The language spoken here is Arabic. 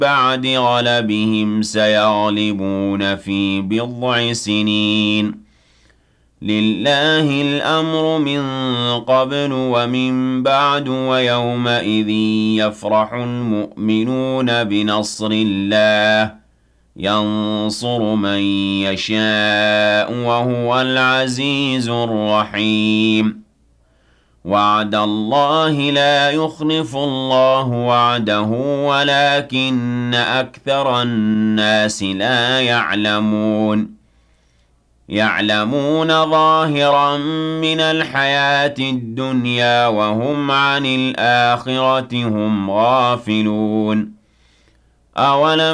بعد غلبهم سيغلبون في بضع سنين لله الأمر من قبل ومن بعد ويومئذ يفرح المؤمنون بنصر الله ينصر من يشاء وهو العزيز الرحيم وعد الله لا يخلف الله وعده ولكن أكثر الناس لا يعلمون ظاهرا من الحياة الدنيا وهم عن الآخرة هم غافلون أولم